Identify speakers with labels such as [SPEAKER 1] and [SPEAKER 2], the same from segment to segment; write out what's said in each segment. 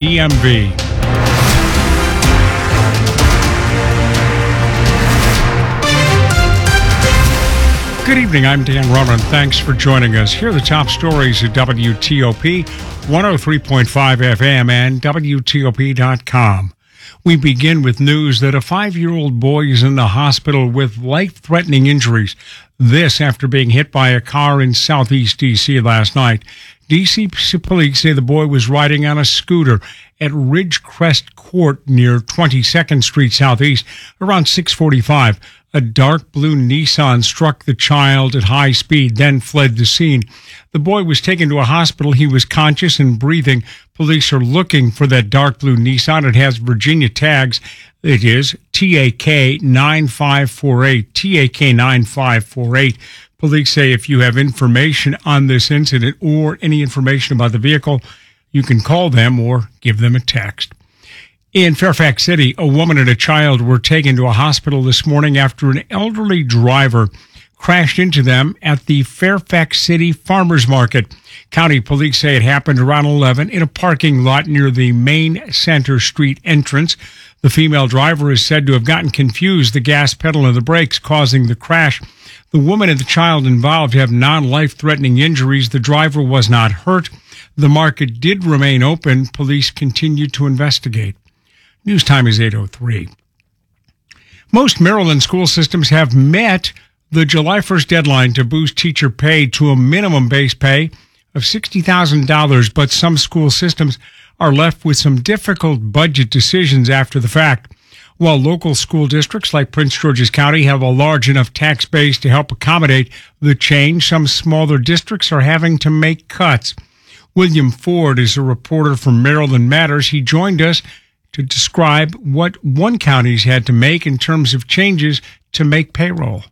[SPEAKER 1] DMV. Good evening, I'm Dan Roman. Thanks for joining us. Here are the top stories at WTOP, 103.5 FM and WTOP.com. We begin with news that a 5-year-old boy is in the hospital with life-threatening injuries. This after being hit by a car in southeast D.C. last night. D.C. police say the boy was riding on a scooter at Ridgecrest Court near 22nd Street Southeast around 6:45. A dark blue Nissan struck the child at high speed, then fled the scene. The boy was taken to a hospital. He was conscious and breathing. Police are looking for that dark blue Nissan. It has Virginia tags. It is TAK 9548. TAK 9548. Police say if you have information on this incident or any information about the vehicle, you can call them or give them a text. In Fairfax City, a woman and a child were taken to a hospital this morning after an elderly driver crashed into them at the Fairfax City Farmers Market. County police say it happened around 11 in a parking lot near the main Center Street entrance. The female driver is said to have gotten confused, the gas pedal and the brakes causing the crash. The woman and the child involved have non-life-threatening injuries. The driver was not hurt. The market did remain open. Police continued to investigate. News time is 8:03. Most Maryland school systems have met the July 1st deadline to boost teacher pay to a minimum base pay of $60,000, but some school systems are left with some difficult budget decisions after the fact. While local school districts like Prince George's County have a large enough tax base to help accommodate the change, some smaller districts are having to make cuts. William Ford is a reporter from Maryland Matters. He joined us to describe what one county's had to make in terms of changes to make payroll.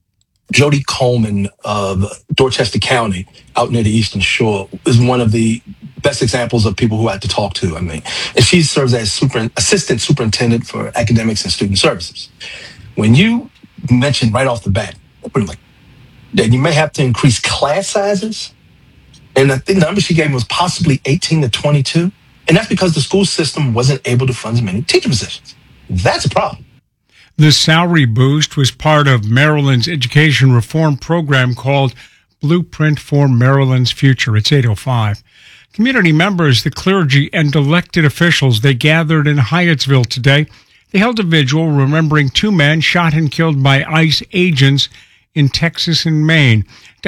[SPEAKER 2] Jody Coleman of Dorchester County, out near the Eastern Shore, is one of the best examples of people who I had to talk to. And she serves as assistant superintendent for academics and student services. When you mentioned right off the bat, like, that you may have to increase class sizes, and I think the number she gave me was possibly 18 to 22. And that's because the school system wasn't able to fund as many teacher positions. That's a problem.
[SPEAKER 1] The salary boost was part of Maryland's education reform program called Blueprint for Maryland's Future. It's 8:05. Community members, the clergy, and elected officials, they gathered in Hyattsville today. They held a vigil remembering 2 men shot and killed by ICE agents in Texas and Maine.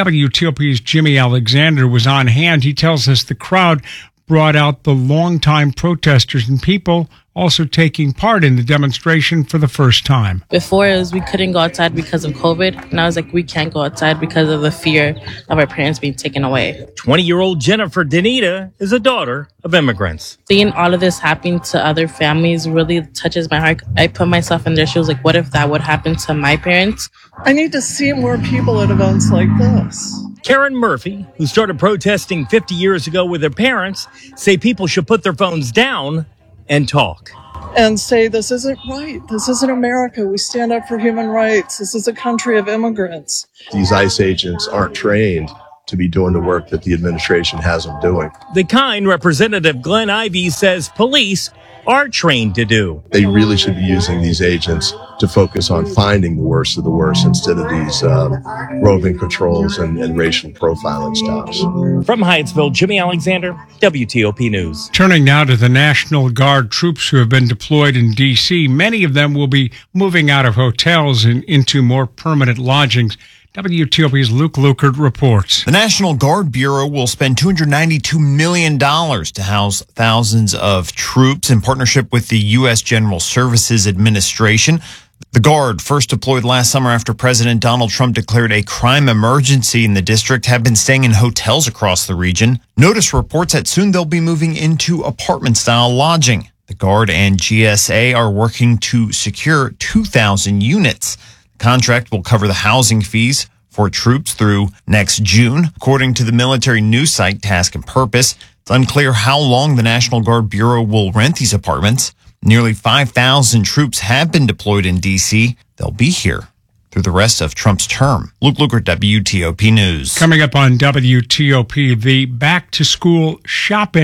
[SPEAKER 1] WTOP's Jimmy Alexander was on hand. He tells us the crowd brought out the longtime protesters and people also taking part in the demonstration for the first time.
[SPEAKER 3] Before it was we couldn't go outside because of COVID. Now it's like we can't go outside because of the fear of our parents being taken away.
[SPEAKER 4] 20-year-old Jennifer Danita is a daughter of immigrants.
[SPEAKER 3] Seeing all of this happening to other families really touches my heart. I put myself in their shoes, like what if that would happen to my parents?
[SPEAKER 5] I need to see more people at events like this.
[SPEAKER 4] Karen Murphy, who started protesting 50 years ago with her parents, say people should put their phones down and talk.
[SPEAKER 5] And say, this isn't right. This isn't America. We stand up for human rights. This is a country of immigrants.
[SPEAKER 6] These ICE agents aren't trained to be doing the work that the administration has them doing.
[SPEAKER 4] The kind Representative Glenn Ivey says police are trained to do.
[SPEAKER 6] They really should be using these agents to focus on finding the worst of the worst instead of these roving patrols and racial profiling stops.
[SPEAKER 4] From Hyattsville, Jimmy Alexander, WTOP News.
[SPEAKER 1] Turning now to the National Guard troops who have been deployed in D.C. Many of them will be moving out of hotels and into more permanent lodgings. WTOP's Luke Lukert reports.
[SPEAKER 7] The National Guard Bureau will spend $292 million to house thousands of troops in partnership with the U.S. General Services Administration. The Guard, first deployed last summer after President Donald Trump declared a crime emergency in the district, have been staying in hotels across the region. Notice reports that soon they'll be moving into apartment-style lodging. The Guard and GSA are working to secure 2,000 units. The contract will cover the housing fees for troops through next June. According to the military news site Task and Purpose, it's unclear how long the National Guard Bureau will rent these apartments. Nearly 5,000 troops have been deployed in D.C. They'll be here through the rest of Trump's term. Luke Lukert, WTOP News.
[SPEAKER 1] Coming up on WTOP, the back-to-school shopping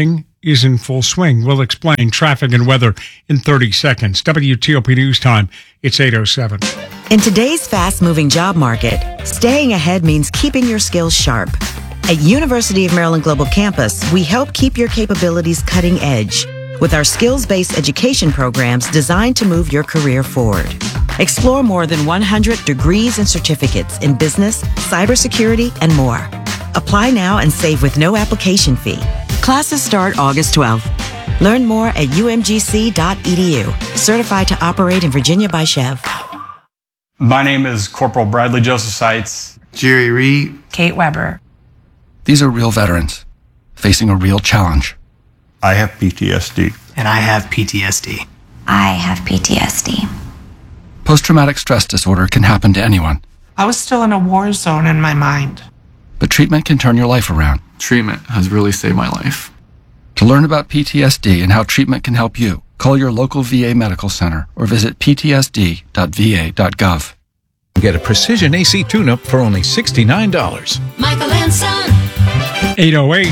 [SPEAKER 1] is in full swing. We'll explain traffic and weather in 30 seconds. WTOP News Time, it's 8:07.
[SPEAKER 8] In today's fast-moving job market, staying ahead means keeping your skills sharp. At University of Maryland Global Campus, we help keep your capabilities cutting edge with our skills-based education programs designed to move your career forward. Explore more than 100 degrees and certificates in business, cybersecurity, and more. Apply now and save with no application fee. Classes start August 12th. Learn more at umgc.edu. Certified to operate in Virginia by Chev.
[SPEAKER 9] My name is Corporal Bradley Joseph Seitz.
[SPEAKER 10] Jerry Reed.
[SPEAKER 11] Kate Weber.
[SPEAKER 10] These are real veterans facing a real challenge.
[SPEAKER 9] I have PTSD.
[SPEAKER 11] And I have PTSD.
[SPEAKER 12] I have PTSD.
[SPEAKER 10] Post-traumatic stress disorder can happen to anyone.
[SPEAKER 11] I was still in a war zone in my mind.
[SPEAKER 10] But treatment can turn your life around.
[SPEAKER 13] Treatment has really saved my life.
[SPEAKER 10] To learn about PTSD and how treatment can help you, call your local VA medical center or visit ptsd.va.gov.
[SPEAKER 14] Get a precision AC tune-up for only $69.
[SPEAKER 15] Michael and Son.
[SPEAKER 1] 8:08.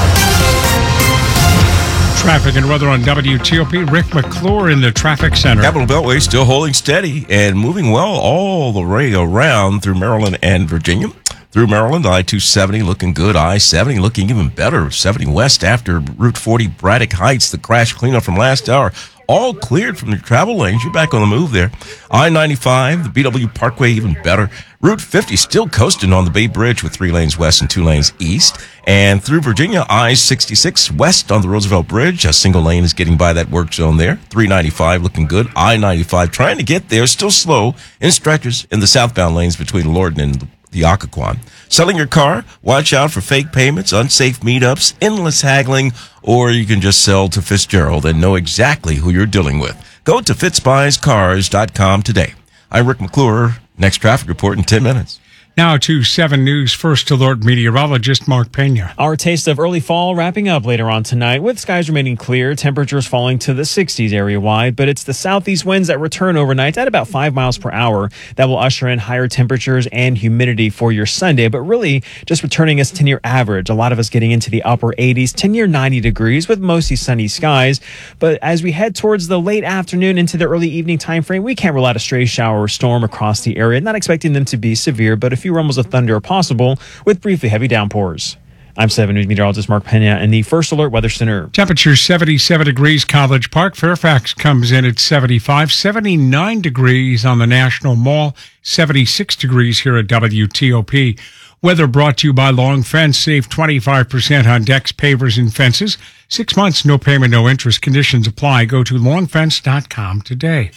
[SPEAKER 1] Traffic and weather on WTOP. Rick McClure in the traffic center.
[SPEAKER 16] Capital Beltway still holding steady and moving well all the way around through Maryland and Virginia. Through Maryland, I-270 looking good. I-70 looking even better. 70 west after Route 40 Braddock Heights, the crash cleanup from last hour. All cleared from the travel lanes. You're back on the move there. I-95, the BW Parkway, even better. Route 50 still coasting on the Bay Bridge with 3 lanes west and 2 lanes east. And through Virginia, I-66 west on the Roosevelt Bridge. A single lane is getting by that work zone there. 395 looking good. I-95 trying to get there, still slow in stretches in the southbound lanes between Lorton and the Occoquan. Selling your car? Watch out for fake payments, unsafe meetups, endless haggling, or you can just sell to Fitzgerald and know exactly who you're dealing with. Go to fitzbuyscars.com today. I'm Rick McClure. Next traffic report in 10 minutes.
[SPEAKER 1] Now to 7 News First Alert meteorologist Mark Pena.
[SPEAKER 17] Our taste of early fall wrapping up later on tonight with skies remaining clear, temperatures falling to the 60s area-wide, but it's the southeast winds that return overnight at about 5 miles per hour that will usher in higher temperatures and humidity for your Sunday, but really just returning us to near average. A lot of us getting into the upper 80s to near 90 degrees with mostly sunny skies, but as we head towards the late afternoon into the early evening time frame, we can't rule out a stray shower or storm across the area, not expecting them to be severe, but a few rumbles of thunder are possible with briefly heavy downpours. I'm 7 News meteorologist Mark Pena in the First Alert Weather Center.
[SPEAKER 1] Temperature 77 degrees College Park. Fairfax comes in at 75, 79 degrees on the National Mall, 76 degrees here at WTOP. Weather brought to you by Long Fence. Save 25% on decks, pavers, and fences. 6 months, no payment, no interest. Conditions apply. Go to longfence.com today.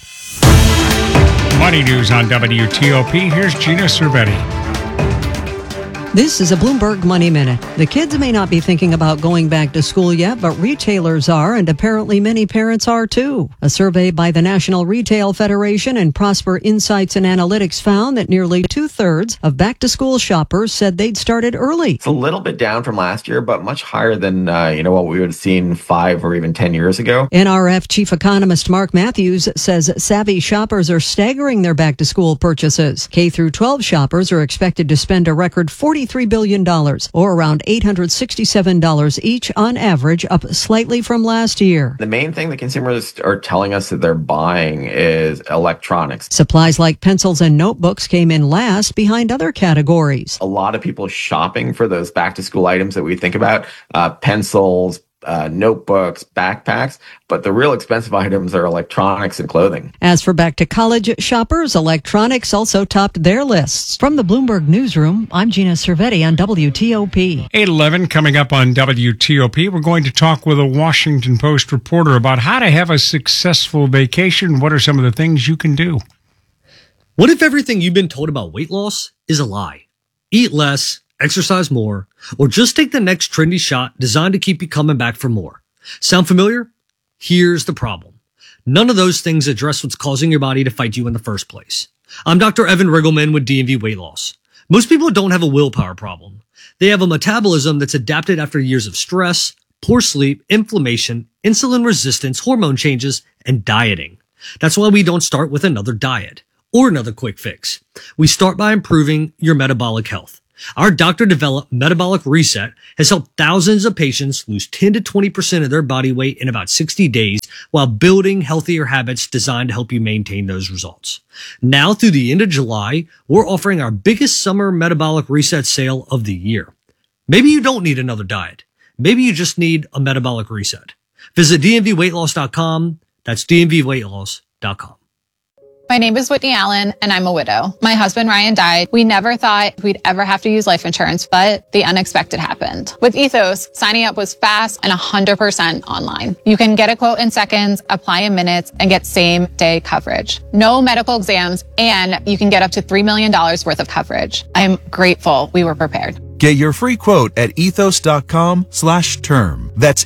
[SPEAKER 1] Money news on WTOP. Here's Gina Cervetti.
[SPEAKER 18] This is a Bloomberg Money Minute. The kids may not be thinking about going back to school yet, but retailers are, and apparently many parents are too. A survey by the National Retail Federation and Prosper Insights and Analytics found that nearly 2/3 of back-to-school shoppers said they'd started early.
[SPEAKER 19] It's a little bit down from last year, but much higher than what we would have seen 5 or even 10 years ago.
[SPEAKER 18] NRF Chief Economist Mark Matthews says savvy shoppers are staggering their back-to-school purchases. K-12 shoppers are expected to spend a record $43 billion, or around $867 each on average, up slightly from last year.
[SPEAKER 19] The main thing that consumers are telling us that they're buying is electronics.
[SPEAKER 18] Supplies like pencils and notebooks came in last behind other categories.
[SPEAKER 19] A lot of people shopping for those back-to-school items that we think about, pencils, notebooks, backpacks, but the real expensive items are electronics and clothing.
[SPEAKER 18] As for back-to-college shoppers, electronics also topped their lists. From the Bloomberg Newsroom, I'm Gina Cervetti on WTOP.
[SPEAKER 1] 8:11 coming up on WTOP. We're going to talk with a Washington Post reporter about how to have a successful vacation. What are some of the things you can do?
[SPEAKER 20] What if everything you've been told about weight loss is a lie? Eat less, exercise more, or just take the next trendy shot designed to keep you coming back for more. Sound familiar? Here's the problem. None of those things address what's causing your body to fight you in the first place. I'm Dr. Evan Riggleman with D&V Weight Loss. Most people don't have a willpower problem. They have a metabolism that's adapted after years of stress, poor sleep, inflammation, insulin resistance, hormone changes, and dieting. That's why we don't start with another diet or another quick fix. We start by improving your metabolic health. Our doctor-developed Metabolic Reset has helped thousands of patients lose 10 to 20% of their body weight in about 60 days while building healthier habits designed to help you maintain those results. Now through the end of July, we're offering our biggest summer Metabolic Reset sale of the year. Maybe you don't need another diet. Maybe you just need a metabolic reset. Visit dmvweightloss.com. That's dmvweightloss.com.
[SPEAKER 15] My name is Whitney Allen, and I'm a widow. My husband, Ryan, died. We never thought we'd ever have to use life insurance, but the unexpected happened. With Ethos, signing up was fast and 100% online. You can get a quote in seconds, apply in minutes, and get same-day coverage. No medical exams, and you can get up to $3 million worth of coverage. I am grateful we were prepared.
[SPEAKER 21] Get your free quote at ethos.com/term. That's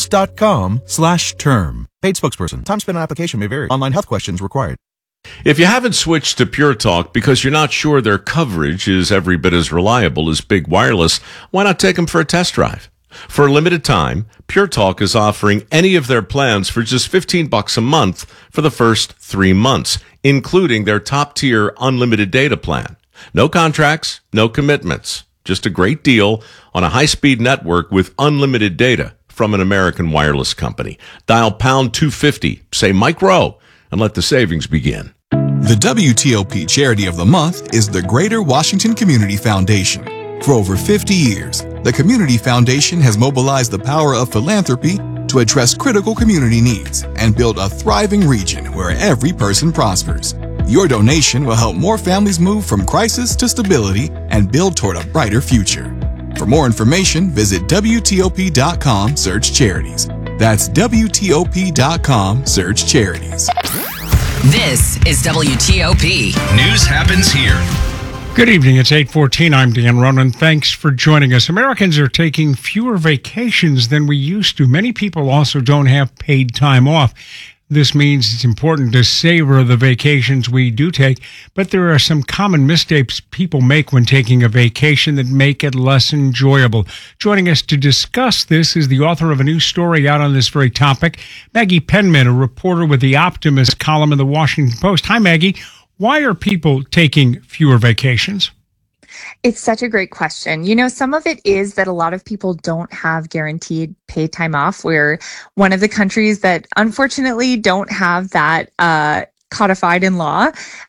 [SPEAKER 21] ethos.com/term. Paid spokesperson. Time spent on application may vary. Online health questions required.
[SPEAKER 22] If you haven't switched to Pure Talk because you're not sure their coverage is every bit as reliable as Big Wireless, why not take them for a test drive? For a limited time, Pure Talk is offering any of their plans for just $15 a month for the first 3 months, including their top-tier unlimited data plan. No contracts, no commitments. Just a great deal on a high-speed network with unlimited data from an American wireless company. Dial pound 250, say Mike Rowe, and let the savings begin.
[SPEAKER 23] The WTOP Charity of the Month is the Greater Washington Community Foundation. For over 50 years, the Community Foundation has mobilized the power of philanthropy to address critical community needs and build a thriving region where every person prospers. Your donation will help more families move from crisis to stability and build toward a brighter future. For more information, visit WTOP.com, search charities. That's WTOP.com, search charities.
[SPEAKER 24] This is WTOP. News happens here.
[SPEAKER 1] Good evening. It's 8:14. I'm Dan Ronan. Thanks for joining us. Americans are taking fewer vacations than we used to. Many people also don't have paid time off. This means it's important to savor the vacations we do take, but there are some common mistakes people make when taking a vacation that make it less enjoyable. Joining us to discuss this is the author of a new story out on this very topic, Maggie Penman, a reporter with the Optimist column in the Washington Post. Hi, Maggie. Why are people taking fewer vacations?
[SPEAKER 25] It's such a great question. You know, some of it is that a lot of people don't have guaranteed paid time off. We're one of the countries that unfortunately don't have that codified in law.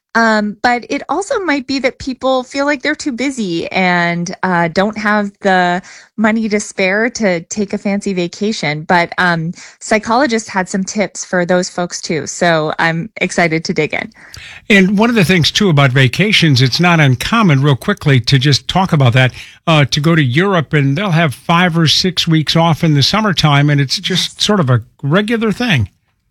[SPEAKER 25] But it also might be that people feel like they're too busy and don't have the money to spare to take a fancy vacation. But psychologists had some tips for those folks too. So I'm excited to dig in.
[SPEAKER 1] And one of the things too about vacations, it's not uncommon, real quickly, to just talk about that, to go to Europe and they'll have 5 or 6 weeks off in the summertime, and it's just sort of a regular thing.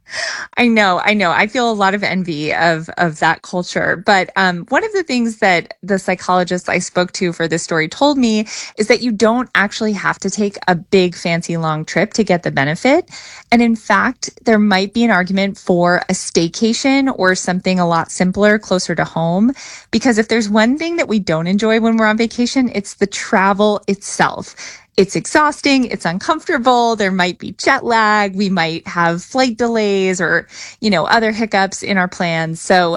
[SPEAKER 25] I know. I feel a lot of envy of that culture. But one of the things that the psychologists I spoke to for this story told me is that you don't actually have to take a big, fancy, long trip to get the benefit. And in fact, there might be an argument for a staycation or something a lot simpler, closer to home. Because if there's one thing that we don't enjoy when we're on vacation, it's the travel itself. It's exhausting. It's uncomfortable. There might be jet lag. We might have flight delays or, other hiccups in our plans. So,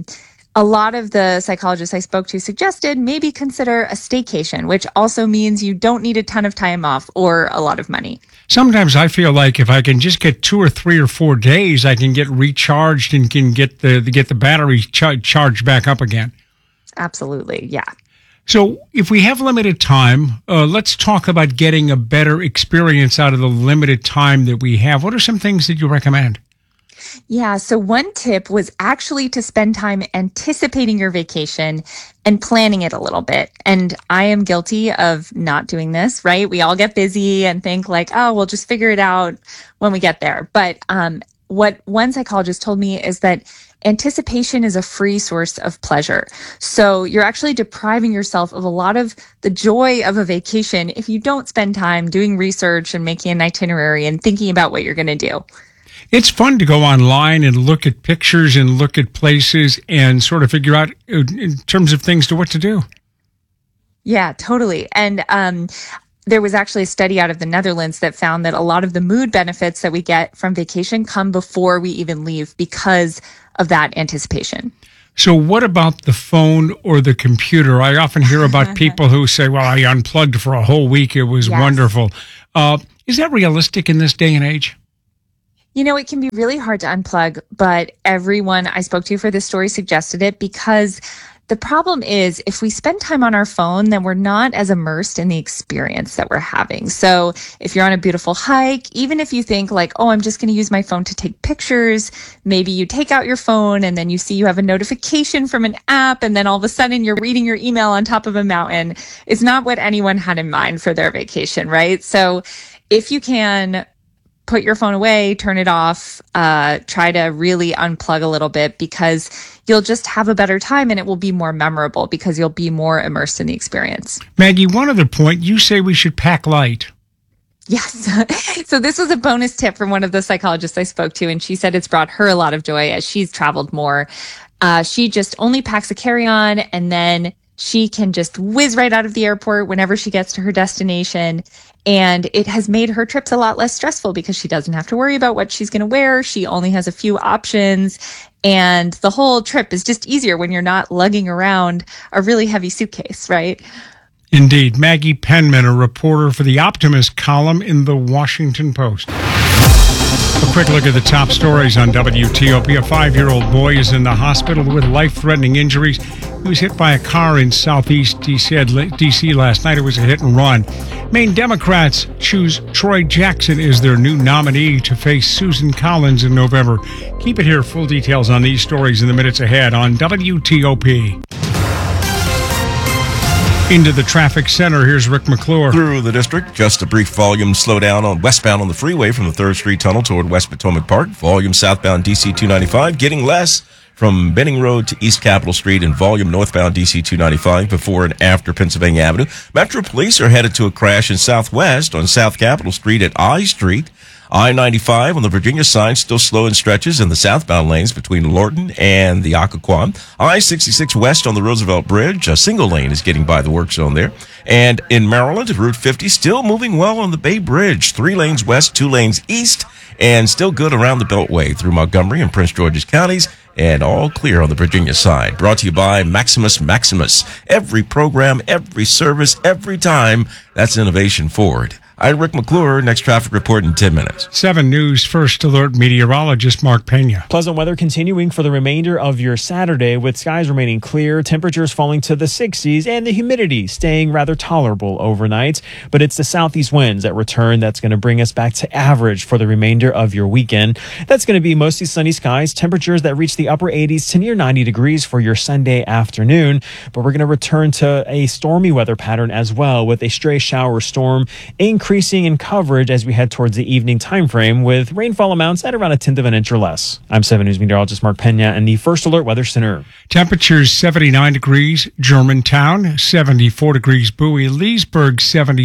[SPEAKER 25] a lot of the psychologists I spoke to suggested maybe consider a staycation, which also means you don't need a ton of time off or a lot of money.
[SPEAKER 1] Sometimes I feel like if I can just get 2 or 3 or 4 days, I can get recharged and can get the battery charged back up again.
[SPEAKER 25] Absolutely. Yeah.
[SPEAKER 1] So if we have limited time, let's talk about getting a better experience out of the limited time that we have. What are some things that you recommend?
[SPEAKER 25] Yeah, so one tip was actually to spend time anticipating your vacation and planning it a little bit. And I am guilty of not doing this, right? We all get busy and think like, oh, we'll just figure it out when we get there. But what one psychologist told me is that anticipation is a free source of pleasure. So you're actually depriving yourself of a lot of the joy of a vacation if you don't spend time doing research and making an itinerary and thinking about what you're going to do.
[SPEAKER 1] It's fun to go online and look at pictures and look at places and sort of figure out in terms of things to what to do.
[SPEAKER 25] Yeah, totally. And there was actually a study out of the Netherlands that found that a lot of the mood benefits that we get from vacation come before we even leave because of that anticipation.
[SPEAKER 1] So what about the phone or the computer? I often hear about people who say, well, I unplugged for a whole week. It was wonderful. Is that realistic in this day and age?
[SPEAKER 25] You know, it can be really hard to unplug, but everyone I spoke to for this story suggested it because the problem is if we spend time on our phone, then we're not as immersed in the experience that we're having. So if you're on a beautiful hike, even if you think like, oh, I'm just going to use my phone to take pictures, maybe you take out your phone and then you see you have a notification from an app and then all of a sudden you're reading your email on top of a mountain. It's not what anyone had in mind for their vacation, right? So if you can put your phone away, turn it off, try to really unplug a little bit because you'll just have a better time and it will be more memorable because you'll be more immersed in the experience.
[SPEAKER 1] Maggie, one other point, you say we should pack light.
[SPEAKER 25] Yes. So this was a bonus tip from one of the psychologists I spoke to, and she said it's brought her a lot of joy as she's traveled more. She just only packs a carry-on and then she can just whiz right out of the airport whenever she gets to her destination. And it has made her trips a lot less stressful because she doesn't have to worry about what she's going to wear. She only has a few options. And the whole trip is just easier when you're not lugging around a really heavy suitcase, right?
[SPEAKER 1] Indeed. Maggie Penman, a reporter for the Optimist column in the Washington Post. A quick look at the top stories on WTOP. A 5-year-old boy is in the hospital with life-threatening injuries. He was hit by a car in southeast D.C. last night. It was a hit and run. Maine Democrats choose Troy Jackson as their new nominee to face Susan Collins in November. Keep it here. Full details on these stories in the minutes ahead on WTOP. Into the traffic center, here's Rick McClure.
[SPEAKER 16] Through the district, just a brief volume slowdown on westbound on the freeway from the 3rd Street Tunnel toward West Potomac Park. Volume southbound DC 295 getting less from Benning Road to East Capitol Street, and volume northbound DC 295 before and after Pennsylvania Avenue. Metro Police are headed to a crash in Southwest on South Capitol Street at I Street. I-95 on the Virginia side still slow in stretches in the southbound lanes between Lorton and the Occoquan. I-66 west on the Roosevelt Bridge. A single lane is getting by the work zone there. And in Maryland, Route 50 still moving well on the Bay Bridge. 3 lanes west, 2 lanes east, and still good around the Beltway through Montgomery and Prince George's counties. And all clear on the Virginia side. Brought to you by Maximus Maximus. Every program, every service, every time. That's innovation forward. I'm Rick McClure. Next traffic report in 10 minutes.
[SPEAKER 1] 7 News First Alert meteorologist Mark Pena.
[SPEAKER 17] Pleasant weather continuing for the remainder of your Saturday with skies remaining clear, temperatures falling to the 60s, and the humidity staying rather tolerable overnight. But it's the southeast winds that return that's going to bring us back to average for the remainder of your weekend. That's going to be mostly sunny skies, temperatures that reach the upper 80s to near 90 degrees for your Sunday afternoon. But we're going to return to a stormy weather pattern as well with a stray shower storm increasing in coverage as we head towards the evening time frame with rainfall amounts at around 1/10 of an inch or less. I'm 7 News meteorologist Mark Pena in the First Alert Weather Center.
[SPEAKER 1] Temperatures 79 degrees Germantown, 74 degrees Bowie, Leesburg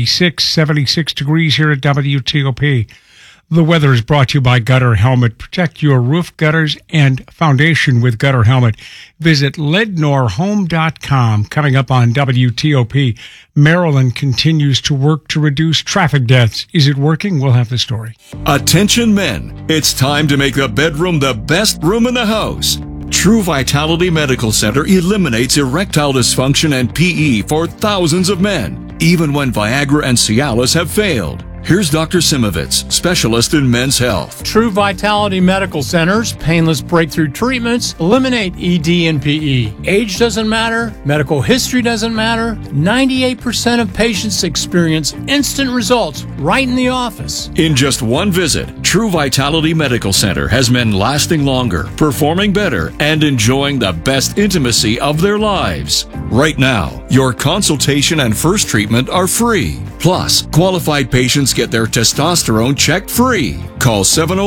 [SPEAKER 1] 76 degrees here at WTOP. The weather is brought to you by Gutter Helmet. Protect your roof, gutters, and foundation with Gutter Helmet. Visit LednorHome.com. Coming up on WTOP, Maryland continues to work to reduce traffic deaths. Is it working? We'll have the story.
[SPEAKER 2] Attention men, it's time to make the bedroom the best room in the house. True Vitality Medical Center eliminates erectile dysfunction and PE for thousands of men, even when Viagra and Cialis have failed. Here's Dr. Simovitz, specialist in men's health.
[SPEAKER 3] True Vitality Medical Center's painless breakthrough treatments eliminate ED and PE. Age doesn't matter. Medical history doesn't matter. 98% of patients experience instant results right in the office.
[SPEAKER 2] In just one visit, True Vitality Medical Center has men lasting longer, performing better, and enjoying the best intimacy of their lives. Right now, your consultation and first treatment are free. Plus, qualified patients get their testosterone checked free. Call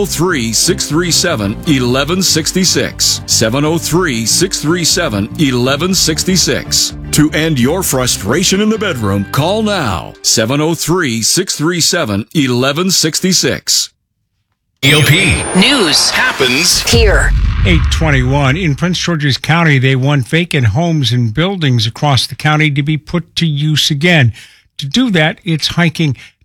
[SPEAKER 2] 703-637-1166. 703-637-1166. To end your frustration in the bedroom, call now. 703-637-1166.
[SPEAKER 24] EOP News happens
[SPEAKER 1] here. 821. In Prince George's County, they want vacant homes and buildings across the county to be put to use again. To do that, it's hiking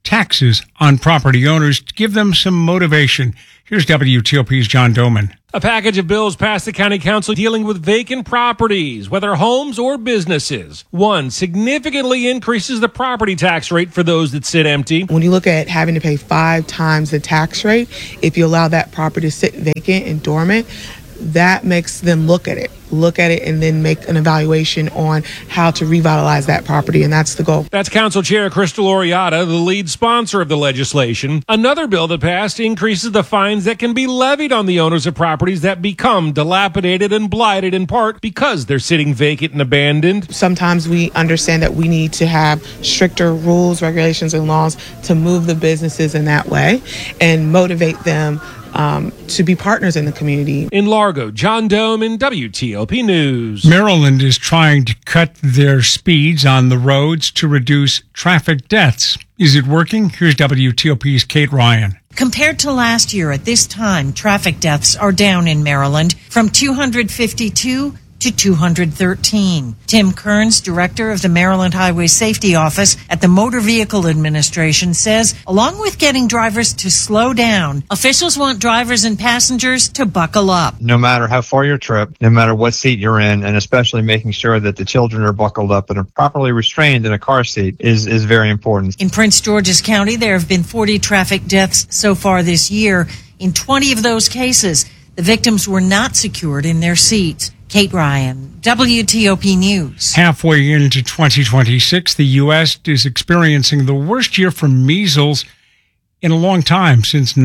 [SPEAKER 1] taxes on property owners to give them some motivation. Here's WTOP's John Doman.
[SPEAKER 4] A package of bills passed the county council dealing with vacant properties, whether homes or businesses. One significantly increases the property tax rate for those that sit empty.
[SPEAKER 5] When you look at having to pay 5 times the tax rate, if you allow that property to sit vacant and dormant, that makes them look at it, and then make an evaluation on how to revitalize that property, and that's the goal.
[SPEAKER 4] That's Council Chair Crystal Oriata, the lead sponsor of the legislation. Another bill that passed increases the fines that can be levied on the owners of properties that become dilapidated and blighted in part because they're sitting vacant and abandoned.
[SPEAKER 5] Sometimes we understand that we need to have stricter rules, regulations, and laws to move the businesses in that way and motivate them to be partners in the community.
[SPEAKER 4] In Largo, John Doman, WTOP News.
[SPEAKER 1] Maryland is trying to cut their speeds on the roads to reduce traffic deaths. Is it working? Here's WTOP's Kate Ryan.
[SPEAKER 6] Compared to last year at this time, traffic deaths are down in Maryland from 252 to 213. Tim Kearns, director of the Maryland Highway Safety Office at the Motor Vehicle Administration, says along with getting drivers to slow down, officials want drivers and passengers to buckle up.
[SPEAKER 7] No matter how far your trip, no matter what seat you're in, and especially making sure that the children are buckled up and are properly restrained in a car seat is very important.
[SPEAKER 6] In Prince George's County, there have been 40 traffic deaths so far this year. In 20 of those cases, the victims were not secured in their seats. Kate Ryan, WTOP News.
[SPEAKER 1] Halfway into 2026, the U.S. is experiencing the worst year for measles in a long time, since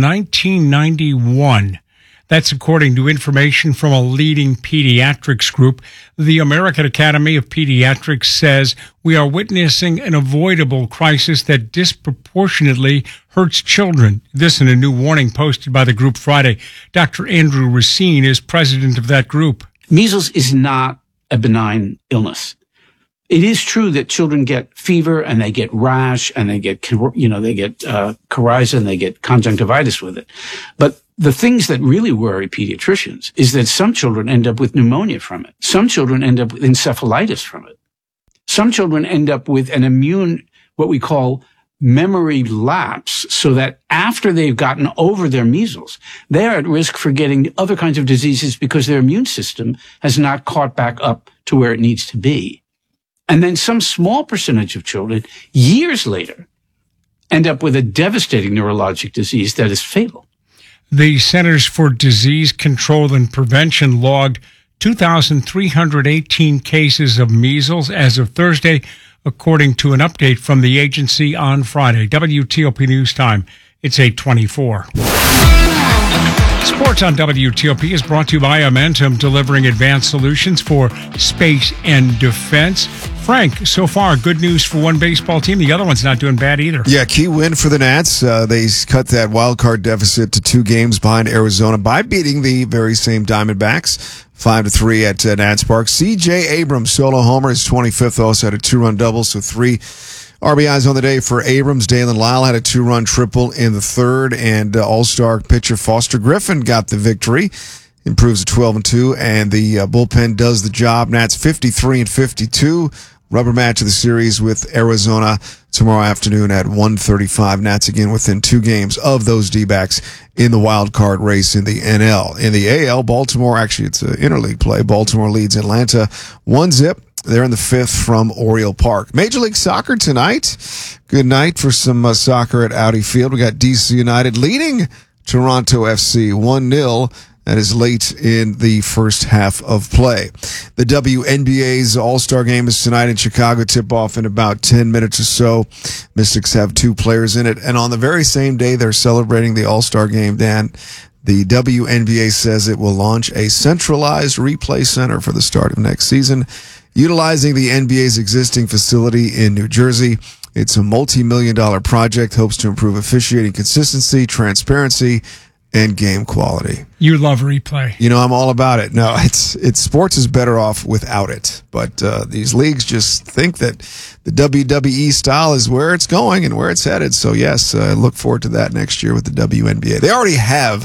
[SPEAKER 1] 1991. That's according to information from a leading pediatrics group. The American Academy of Pediatrics says we are witnessing an avoidable crisis that disproportionately hurts children. This in a new warning posted by the group Friday. Dr. Andrew Racine is president of that group.
[SPEAKER 8] Measles is not a benign illness. It is true that children get fever and they get rash and they get, coryza and they get conjunctivitis with it. But the things that really worry pediatricians is that some children end up with pneumonia from it. Some children end up with encephalitis from it. Some children end up with an immune, what we call memory lapse, so that after they've gotten over their measles, they're at risk for getting other kinds of diseases because their immune system has not caught back up to where it needs to be. And then some small percentage of children, years later, end up with a devastating neurologic disease that is fatal.
[SPEAKER 1] The Centers for Disease Control and Prevention logged 2,318 cases of measles as of Thursday, according to an update from the agency on Friday. WTOP News Time. It's 8:24. Sports on WTOP is brought to you by Amentum, delivering advanced solutions for space and defense. Frank, so far, good news for one baseball team. The other one's not doing bad either.
[SPEAKER 26] Yeah, key win for the Nats. They cut that wild card deficit to 2 games behind Arizona by beating the very same Diamondbacks 5-3 at Nats Park. C.J. Abrams, solo homer, his 25th, also had a 2-run double, so 3 RBIs on the day for Abrams. Dalen Lyle had a 2-run triple in the third, and all-star pitcher Foster Griffin got the victory. Improves to 12-2, and the bullpen does the job. Nats 53-52. Rubber match of the series with Arizona tomorrow afternoon at 1:35. Nats again within 2 games of those D-backs in the wild card race in the NL. In the AL, Baltimore, actually it's an interleague play. Baltimore leads Atlanta 1-0. They're in the 5th from Oriole Park. Major League Soccer tonight. Good night for some soccer at Audi Field. We got DC United leading Toronto FC 1-0. That is late in the first half of play. The WNBA's All-Star Game is tonight in Chicago. Tip-off in about 10 minutes or so. Mystics have 2 players in it. And on the very same day they're celebrating the All-Star Game, Dan, the WNBA says it will launch a centralized replay center for the start of next season, utilizing the NBA's existing facility in New Jersey. It's a multi-million-dollar project, hopes to improve officiating consistency, transparency, and game quality.
[SPEAKER 1] You love replay.
[SPEAKER 26] You know, I'm all about it. No, it's sports is better off without it. But these leagues just think that the WWE style is where it's going and where it's headed. So, yes, I look forward to that next year with the WNBA. They already have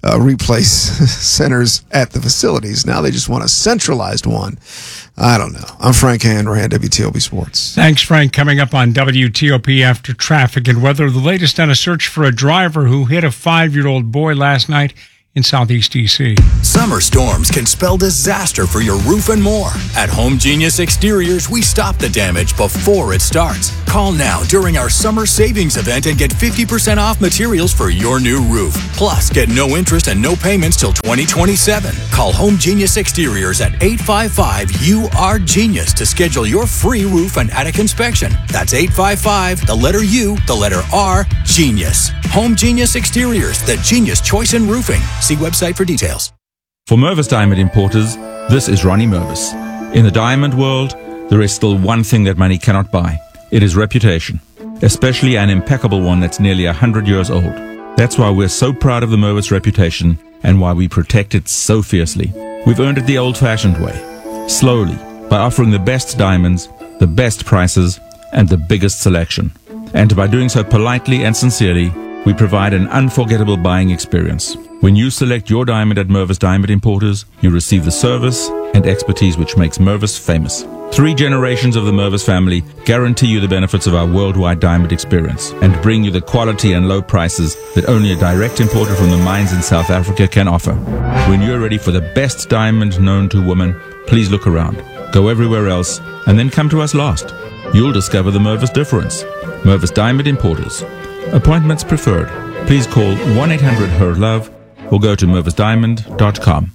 [SPEAKER 26] replace centers at the facilities. Now they just want a centralized one. I don't know. I'm Frank Hanrahan, WTOP Sports.
[SPEAKER 1] Thanks, Frank. Coming up on WTOP after traffic and weather, the latest on a search for a driver who hit a 5-year-old boy last night in Southeast D.C.
[SPEAKER 24] Summer storms can spell disaster for your roof and more. At Home Genius Exteriors, we stop the damage before it starts. Call now during our summer savings event and get 50% off materials for your new roof. Plus, get no interest and no payments till 2027. Call Home Genius Exteriors at 855-UR-GENIUS to schedule your free roof and attic inspection. That's 855, the letter U, the letter R, Genius. Home Genius Exteriors, the genius choice in roofing. See website for details.
[SPEAKER 9] For Mervis Diamond Importers, this is Ronnie Mervis. In the diamond world, there is still one thing that money cannot buy. It is reputation, especially an impeccable one that's nearly 100 years old. That's why we're so proud of the Mervis reputation and why we protect it so fiercely. We've earned it the old-fashioned way, slowly, by offering the best diamonds, the best prices, and the biggest selection. And by doing so politely and sincerely, we provide an unforgettable buying experience. When you select your diamond at Mervis Diamond Importers, you receive the service and expertise which makes Mervis famous. 3 generations of the Mervis family guarantee you the benefits of our worldwide diamond experience and bring you the quality and low prices that only a direct importer from the mines in South Africa can offer. When you're ready for the best diamond known to women, please look around. Go everywhere else and then come to us last. You'll discover the Mervis difference. Mervis Diamond Importers. Appointments preferred. Please call 1-800-HER-LOVE or go to mervisdiamond.com.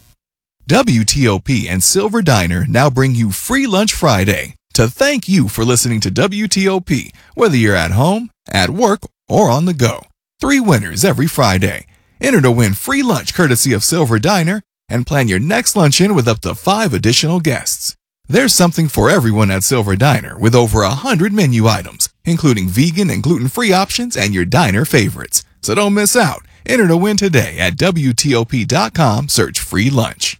[SPEAKER 23] WTOP and Silver Diner now bring you Free Lunch Friday to thank you for listening to WTOP, whether you're at home, at work, or on the go. 3 winners every Friday. Enter to win free lunch courtesy of Silver Diner and plan your next luncheon with up to 5 additional guests. There's something for everyone at Silver Diner with over 100 menu items, including vegan and gluten-free options and your diner favorites. So don't miss out. Enter to win today at WTOP.com. Search free lunch.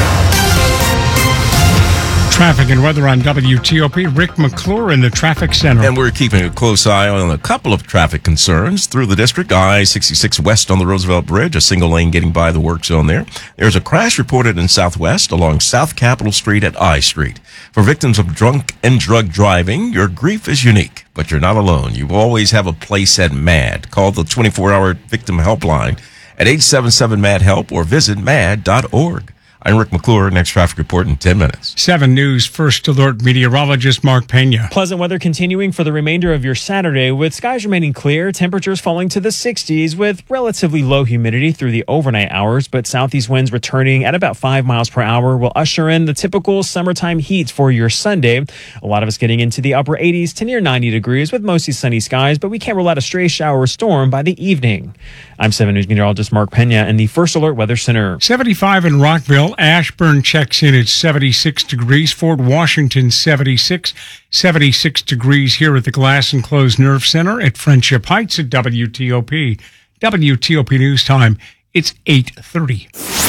[SPEAKER 1] Traffic and weather on WTOP. Rick McClure in the traffic center.
[SPEAKER 16] And we're keeping a close eye on a couple of traffic concerns through the district. I-66 west on the Roosevelt Bridge, a single lane getting by the work zone there. There's a crash reported in Southwest along South Capitol Street at I Street. For victims of drunk and drug driving, your grief is unique, but you're not alone. You always have a place at MAD. Call the 24-hour victim helpline at 877-MAD-HELP or visit mad.org. I'm Rick McClure. Next traffic report in 10 minutes.
[SPEAKER 1] 7 News First Alert meteorologist Mark Pena.
[SPEAKER 17] Pleasant weather continuing for the remainder of your Saturday with skies remaining clear, temperatures falling to the 60s with relatively low humidity through the overnight hours, but southeast winds returning at about 5 miles per hour will usher in the typical summertime heat for your Sunday. A lot of us getting into the upper 80s to near 90 degrees with mostly sunny skies, but we can't rule out a stray shower or storm by the evening. I'm 7 News meteorologist Mark Pena in the First Alert Weather Center.
[SPEAKER 1] 75 in Rockville. Ashburn checks in at 76 degrees. Fort Washington, 76. 76 degrees here at the Glass Enclosed Nerve Center at Friendship Heights at WTOP. WTOP News Time. It's 8:30.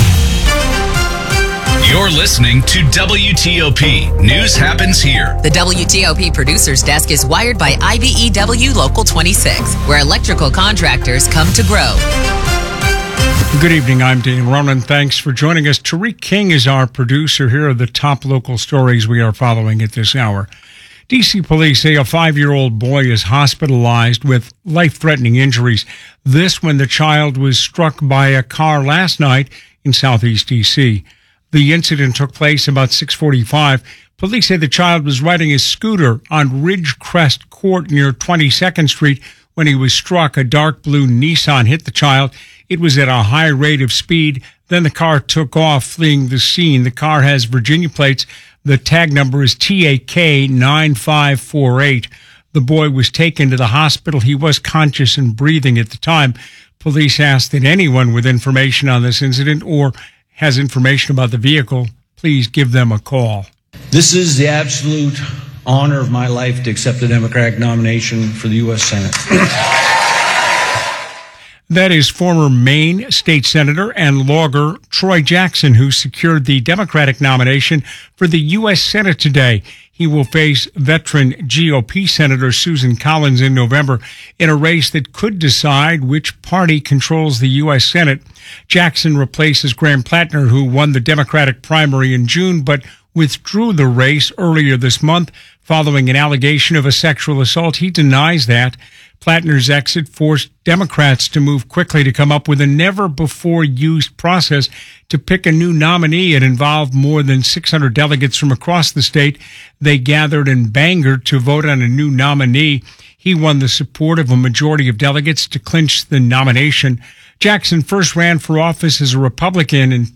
[SPEAKER 24] You're listening to WTOP. News happens here.
[SPEAKER 10] The WTOP Producers Desk is wired by IBEW Local 26, where electrical contractors come to grow.
[SPEAKER 1] Good evening, I'm Dan Ronan. Thanks for joining us. Tariq King is our producer. Here are the top local stories we are following at this hour. D.C. police say a 5-year-old boy is hospitalized with life-threatening injuries. This when the child was struck by a car last night in Southeast D.C. The incident took place about 6:45. Police say the child was riding his scooter on Ridgecrest Court near 22nd Street when he was struck. A dark blue Nissan hit the child. It was at a high rate of speed. Then the car took off, fleeing the scene. The car has Virginia plates. The tag number is TAK 9548. The boy was taken to the hospital. He was conscious and breathing at the time. Police asked that anyone with information on this incident or has information about the vehicle, please give them a call.
[SPEAKER 11] This is the absolute honor of my life to accept the Democratic nomination for the U.S. Senate.
[SPEAKER 1] That is former Maine State Senator and lawyer Troy Jackson, who secured the Democratic nomination for the U.S. Senate today. He will face veteran GOP Senator Susan Collins in November in a race that could decide which party controls the U.S. Senate. Jackson replaces Graham Plattner, who won the Democratic primary in June, but withdrew the race earlier this month following an allegation of a sexual assault. He denies that. Plattner's exit forced Democrats to move quickly to come up with a never-before-used process to pick a new nominee. It involved more than 600 delegates from across the state. They gathered in Bangor to vote on a new nominee. He won the support of a majority of delegates to clinch the nomination. Jackson first ran for office as a Republican in